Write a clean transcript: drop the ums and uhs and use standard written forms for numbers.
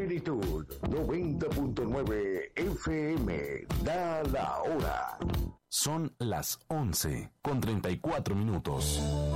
Plenitud 90.9 FM. Da la hora. Son las 11:34.